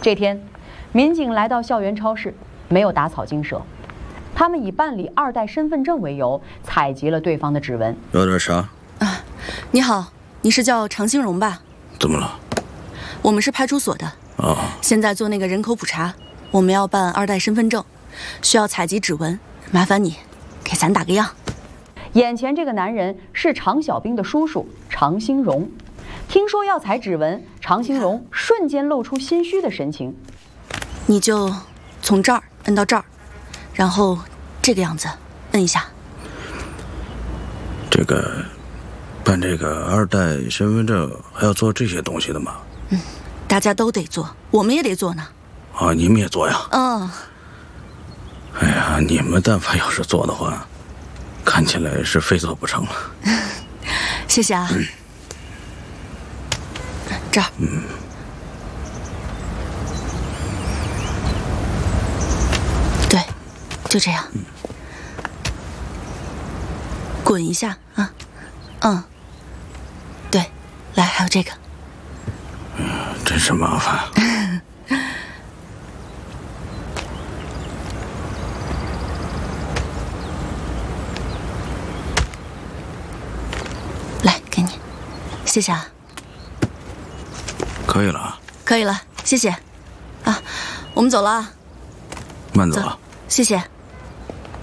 这天，民警来到校园超市，没有打草惊蛇，他们以办理2代身份证为由，采集了对方的指纹。 要点啥？ 啊，你好，你是叫常兴荣吧？ 怎么了？ 我们是派出所的。 啊， 现在做那个人口普查，我们要办2代身份证，需要采集指纹，麻烦你给咱打个样。 眼前这个男人是常小兵的叔叔常兴荣。听说要采指纹，常兴荣瞬间露出心虚的神情。 你就从这儿摁到这儿，然后这个样子摁一下。 办这个2代身份证还要做这些东西的吗？ 大家都得做，我们也得做呢。 啊，你们也做呀？ 嗯。 哎呀，你们但凡要是做的话，看起来是非做不成了。 谢谢啊。这儿。对，就这样。滚一下啊。对，来，还有这个。 真是麻烦。 来，给你，谢谢啊。 可以了啊。 可以了，谢谢。啊，我们走了啊。 慢走啊。 谢谢。